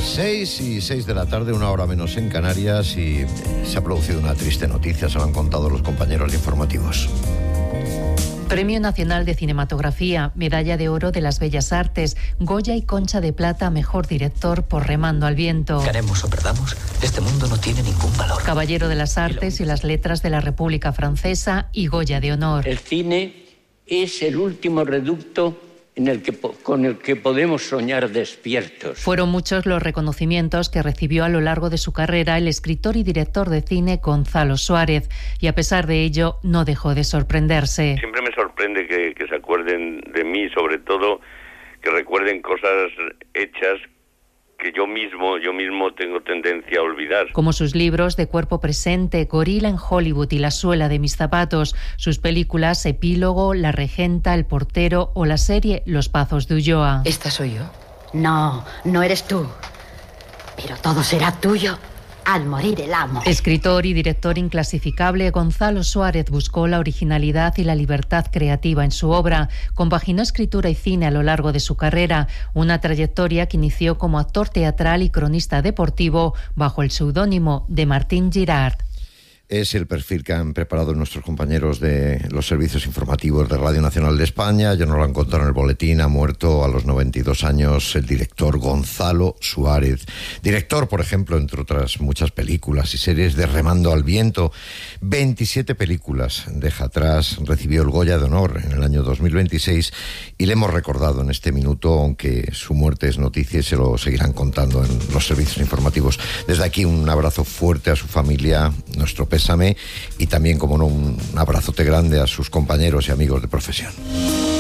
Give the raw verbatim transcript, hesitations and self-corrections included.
Seis y seis de la tarde, una hora menos en Canarias, y se ha producido una triste noticia, se lo han contado los compañeros de informativos. Premio Nacional de Cinematografía, Medalla de Oro de las Bellas Artes, Goya y Concha de Plata a Mejor Director por Remando al Viento. Ganemos o perdamos, este mundo no tiene ningún valor. Caballero de las Artes y las Letras de la República Francesa y Goya de Honor. El cine es el último reducto en el que, con el que podemos soñar despiertos. Fueron muchos los reconocimientos que recibió a lo largo de su carrera el escritor y director de cine Gonzalo Suárez, y a pesar de ello no dejó de sorprenderse. Siempre me sorprende que, que se acuerden de mí, sobre todo que recuerden cosas hechas que yo mismo, yo mismo tengo tendencia a olvidar. Como sus libros De Cuerpo Presente, Gorila en Hollywood y La Suela de Mis Zapatos, sus películas Epílogo, La Regenta, El Portero o la serie Los Pazos de Ulloa. ¿Esta soy yo? No, no eres tú. Pero todo será tuyo al morir el amo. Escritor y director inclasificable, Gonzalo Suárez buscó la originalidad y la libertad creativa en su obra. Compaginó escritura y cine a lo largo de su carrera, una trayectoria que inició como actor teatral y cronista deportivo bajo el seudónimo de Martín Girard. Es el perfil que han preparado nuestros compañeros de los servicios informativos de Radio Nacional de España. Ya nos lo han contado en el boletín. Ha muerto a los noventa y dos años el director Gonzalo Suárez. Director, por ejemplo, entre otras muchas películas y series, de Remando al Viento. veintisiete películas deja atrás. Recibió el Goya de Honor en el año dos mil veintiséis y le hemos recordado en este minuto, aunque su muerte es noticia y se lo seguirán contando en los servicios informativos. Desde aquí un abrazo fuerte a su familia, nuestro pésame, y también, como no, un abrazote grande a sus compañeros y amigos de profesión.